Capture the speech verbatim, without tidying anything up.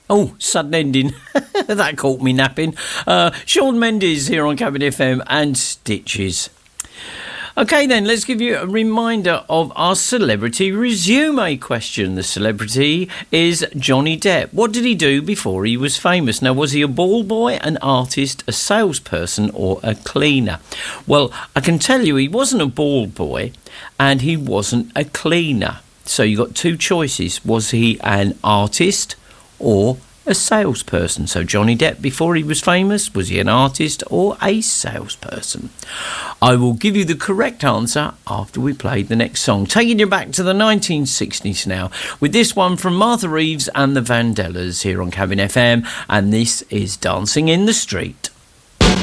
Oh, sudden ending. That caught me napping. Uh, Shawn Mendes here on Cabin F M and Stitches. OK, then, let's give you a reminder of our celebrity resume question. The celebrity is Johnny Depp. What did he do before he was famous? Now, was he a ball boy, an artist, a salesperson or a cleaner? Well, I can tell you he wasn't a ball boy and he wasn't a cleaner. So you got two choices. Was he an artist or a salesperson? So Johnny Depp, before he was famous, was he an artist or a salesperson? I will give you the correct answer after we play the next song. Taking you back to the nineteen sixties now, with this one from Martha Reeves and the Vandellas here on Cabin F M, and this is Dancing in the Street.